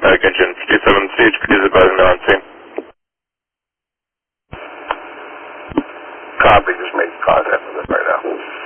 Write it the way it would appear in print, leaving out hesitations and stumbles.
engine 57, CHP is advising they're on scene. Copy, just made contact with it right now.